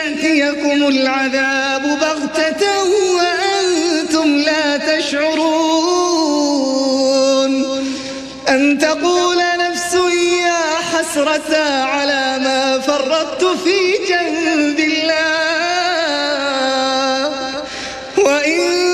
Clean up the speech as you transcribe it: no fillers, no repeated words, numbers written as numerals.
يأتيكم العذاب بغتة وأنتم لا تشعرون أن تقول نفس يا حسرة على ما فرطت في جنب الله وإن